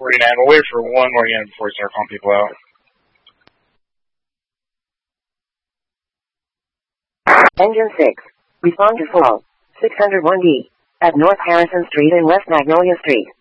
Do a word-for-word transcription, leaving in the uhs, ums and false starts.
We're gonna have to wait for one more unit before we start calling people out. Engine six. Respond to full. six oh one D. At North Harrison Street and West Magnolia Street.